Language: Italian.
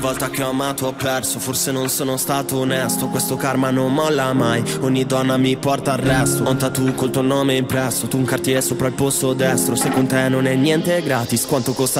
Volta che ho amato ho perso, forse non sono stato onesto. Questo karma non molla mai, ogni donna mi porta al resto. Ho un tattoo col tuo nome impresso, tu un Cartier sopra il polso destro. Se con te non è niente gratis, quanto costa